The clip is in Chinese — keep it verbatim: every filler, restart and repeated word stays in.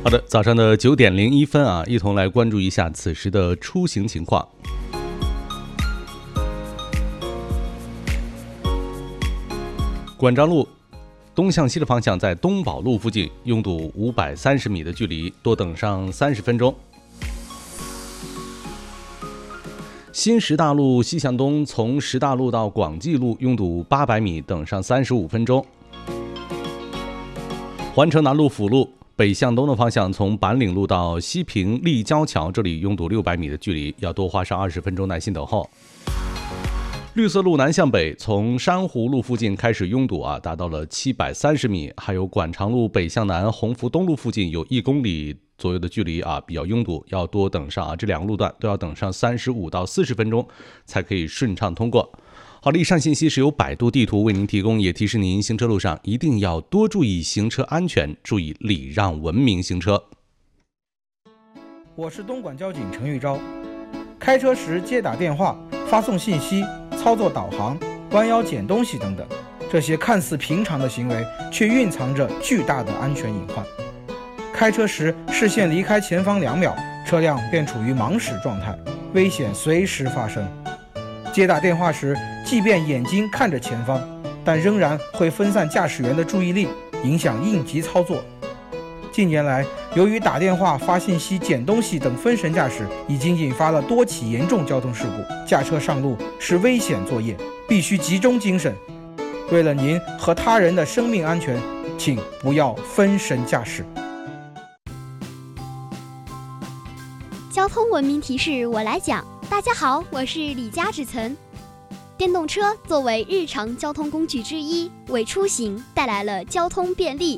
好的，早上的九点零一分啊，一同来关注一下此时的出行情况。管章路东向西的方向，在东宝路附近拥堵五百三十米的距离，多等上三十分钟。新石大路西向东，从石大路到广济路拥堵八百米，等上三十五分钟。环城南路辅路北向东的方向，从板岭路到西平立交桥，这里拥堵六百米的距离，要多花上二十分钟耐心等候。绿色路南向北，从珊瑚路附近开始拥堵啊，达到了七百三十米。还有管长路北向南，鸿福东路附近有一公里左右的距离啊，比较拥堵，要多等上啊，这两个路段都要等上三十五到四十分钟才可以顺畅通过。好的，以上信息是由百度地图为您提供，也提示您行车路上一定要多注意行车安全，注意礼让文明行车。 我是东莞交警陈玉昭。开车时接打电话、发送信息、操作导航、弯腰捡东西等等，这些看似平常的行为，却蕴藏着巨大的安全隐患。开车时视线离开前方两秒，车辆便处于盲驶状态，危险随时发生。接打电话时，即便眼睛看着前方，但仍然会分散驾驶员的注意力，影响应急操作。近年来，由于打电话、发信息、捡东西等分神驾驶，已经引发了多起严重交通事故。驾车上路是危险作业，必须集中精神。为了您和他人的生命安全，请不要分神驾驶。 交通文明提示我来讲。大家好，我是李佳芷岑。电动车作为日常交通工具之一，为出行带来了交通便利、